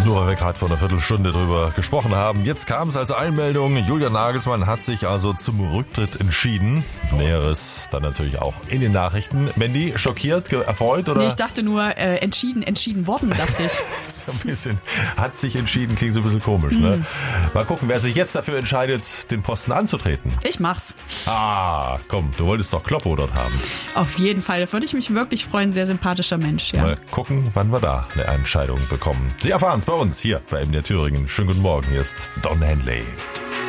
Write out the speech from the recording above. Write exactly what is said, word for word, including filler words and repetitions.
Nur weil wir gerade vor einer Viertelstunde drüber gesprochen haben. Jetzt kam es als Einmeldung. Julian Nagelsmann hat sich also zum Rücktritt entschieden. Näheres dann natürlich auch in den Nachrichten. Mandy, schockiert, ge- erfreut oder? Nee, ich dachte nur, äh, entschieden, entschieden worden, dachte ich. So ein bisschen, hat sich entschieden, klingt so ein bisschen komisch, mhm. ne? Mal gucken, wer sich jetzt dafür entscheidet, den Posten anzutreten. Ich mach's. Ah, komm, du wolltest doch Kloppo dort haben. Auf jeden Fall, da würde ich mich wirklich freuen. Sehr sympathischer Mensch, ja. Mal gucken, wann wir da eine Entscheidung bekommen. Sie erfahren es bei uns hier bei M D R Thüringen. Schönen guten Morgen, hier ist Don Henley.